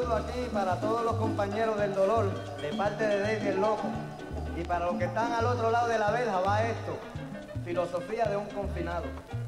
saludo aquí para todos los compañeros del dolor, de parte de David el Loco. Y para los que están al otro lado de la verja va esto, filosofía de un confinado.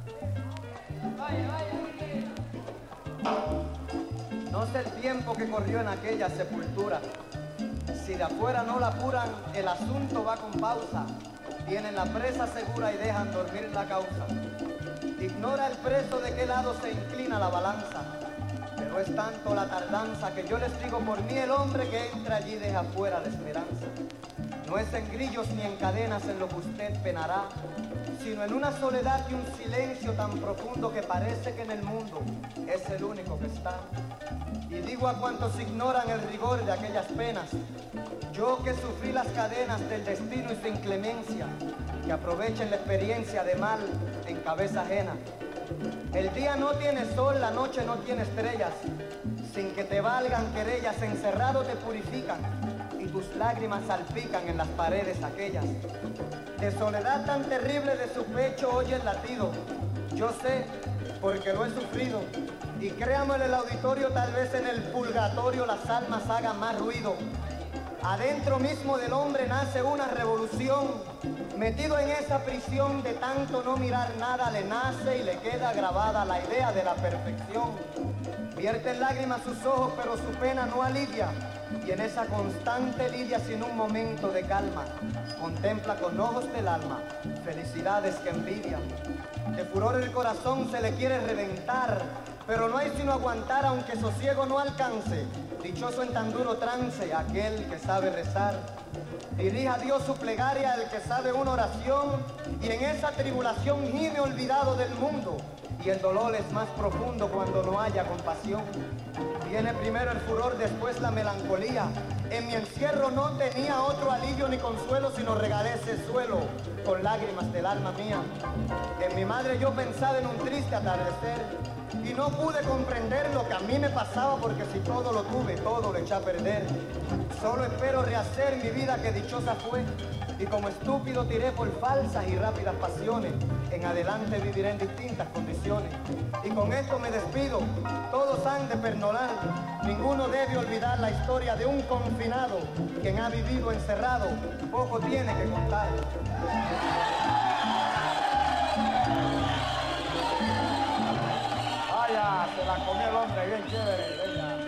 No sé el tiempo que corrió en aquella sepultura. Si de afuera no la apuran, el asunto va con pausa. Tienen la presa segura y dejan dormir la causa. Ignora el preso de qué lado se inclina la balanza. Pero es tanto la tardanza que yo les digo por mí el hombre que entra allí deja fuera la esperanza. No es en grillos ni en cadenas en lo que usted penará, sino en una soledad y un silencio tan profundo que parece que en el mundo es el único que está. Y digo a cuantos ignoran el rigor de aquellas penas, yo que sufrí las cadenas del destino y su inclemencia, que aprovechen la experiencia de mal en cabeza ajena. El día no tiene sol, la noche no tiene estrellas, sin que te valgan querellas, encerrado te purifican y tus lágrimas salpican en las paredes aquellas. De soledad tan terrible de su pecho oye el latido, yo sé porque lo he sufrido, y créame en el auditorio, tal vez en el purgatorio las almas hagan más ruido. Adentro mismo del hombre nace una revolución, metido en esa prisión de tanto no mirar nada, le nace y le queda grabada la idea de la perfección. Vierte en lágrimas sus ojos, pero su pena no alivia, y en esa constante lidia sin un momento de calma, contempla con ojos del alma felicidades que envidian. De furor el corazón se le quiere reventar, pero no hay sino aguantar aunque sosiego no alcance. Dichoso en tan duro trance aquel que sabe rezar. Dirija a Dios su plegaria el que sabe una oración, y en esa tribulación gime olvidado del mundo, y el dolor es más profundo cuando no haya compasión. Viene primero el furor, después la melancolía. En mi encierro no tenía otro alivio ni consuelo, sino regalé ese suelo con lágrimas del alma mía. En mi madre yo pensaba en un triste atardecer, y no pude comprender lo que a mí me pasaba, porque si todo lo tuve, todo lo eché a perder. Solo espero rehacer mi vida que dichosa fue, y como estúpido tiré por falsas y rápidas pasiones. En adelante viviré en distintas condiciones. Y con esto me despido, todos han de perdonar. Ninguno debe olvidar la historia de un confinado. Quien ha vivido encerrado, poco tiene que contar. Vaya, se la comió el hombre, bien chévere.